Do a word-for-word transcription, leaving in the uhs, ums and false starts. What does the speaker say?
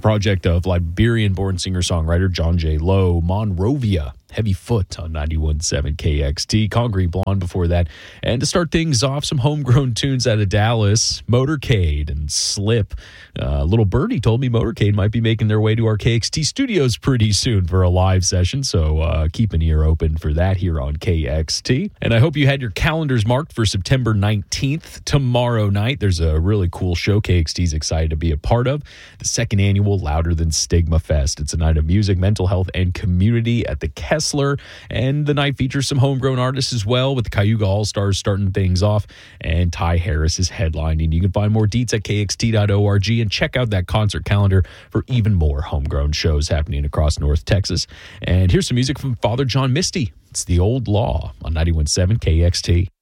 project of Liberian-born singer-songwriter John J. Lowe. Monrovia, Heavy Foot on ninety-one point seven K X T. Concrete Blonde before that. And to start things off, some homegrown tunes out of Dallas. Motorcade and Slip. Uh, Little Birdie told me Motorcade might be making their way to our K X T studios pretty soon for a live session. So uh, keep an ear open for that here on K X T. And I hope you had your calendars marked for September nineteenth. Tomorrow night, there's a really cool show K X T's excited to be a part of. The second annual Louder Than Stigma Fest. It's a night of music, mental health, and community at the Kessler. And the night features some homegrown artists as well, with the Cayuga All-Stars starting things off, and Ty Harris is headlining. You can find more deets at K X T dot org and check out that concert calendar for even more homegrown shows happening across North Texas. And here's some music from Father John Misty. It's The Old Law on ninety-one point seven K X T.